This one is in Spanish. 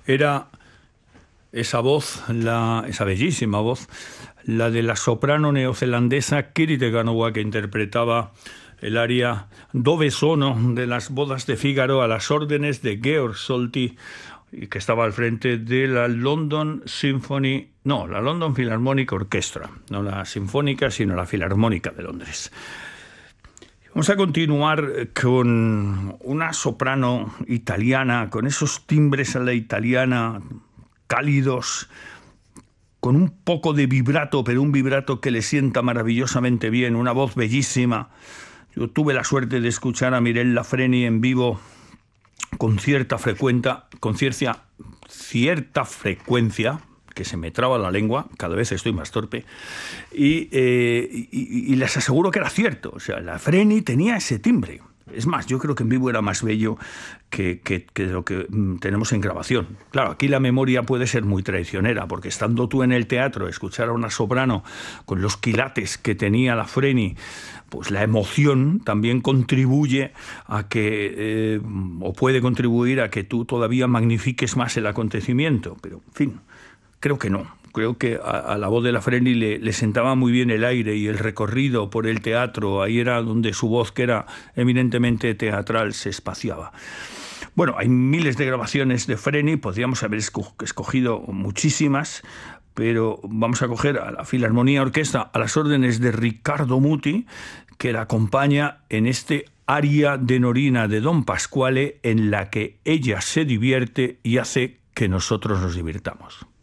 Era esa voz, esa bellísima voz, la de la soprano neozelandesa Kiri Te Kanawa, que interpretaba el aria Dove Sono de las bodas de Fígaro a las órdenes de Georg Solti, y que estaba al frente de la London Philharmonic Orchestra, no la sinfónica, sino la Filarmónica de Londres. Vamos a continuar con una soprano italiana, con esos timbres a la italiana, cálidos, con un poco de vibrato, pero un vibrato que le sienta maravillosamente bien, una voz bellísima. Yo tuve la suerte de escuchar a Mirella Freni en vivo con cierta frecuencia, que se me traba la lengua, cada vez estoy más torpe, y les aseguro que era cierto. O sea, la Freni tenía ese timbre. Es más, yo creo que en vivo era más bello que lo que tenemos en grabación. Claro, aquí la memoria puede ser muy traicionera, porque estando tú en el teatro, escuchar a una soprano con los quilates que tenía la Freni, pues la emoción también contribuye a que, o puede contribuir a que tú todavía magnifiques más el acontecimiento. Pero, en fin, creo que no. Creo que a la voz de la Freni le sentaba muy bien el aire y el recorrido por el teatro. Ahí era donde su voz, que era eminentemente teatral, se espaciaba. Bueno, hay miles de grabaciones de Freni, podríamos haber escogido muchísimas, pero vamos a coger a la Filarmonía Orquesta a las órdenes de Riccardo Muti, que la acompaña en este aria de Norina de Don Pasquale, en la que ella se divierte y hace que nosotros nos divirtamos.